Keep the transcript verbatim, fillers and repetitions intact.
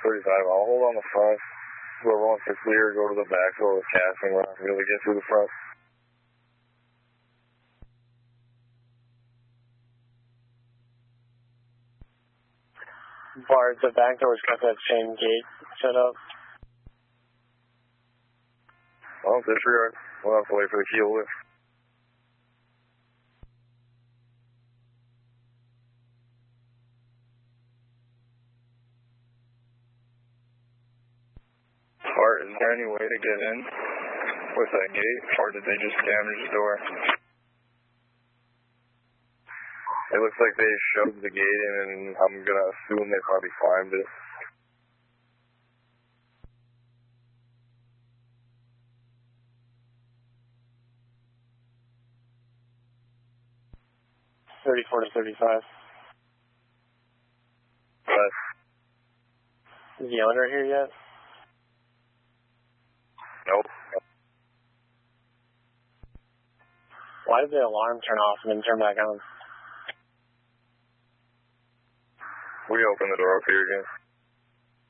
thirty-five. I'll hold on the front. Whoever wants to clear, go to the back door with casting. We're not going to be able to get through the front. Bard, the back door's got that same gate set up. Well, disregard. We'll have to wait for the keel lift. Bart, is there any way to get in with that gate, or did they just damage the door? It looks like they shoved the gate in, and I'm going to assume they probably climbed it. thirty-four to thirty-five. What? Is the owner here yet? Nope. Why did the alarm turn off and then turn back on? We open the door up here again.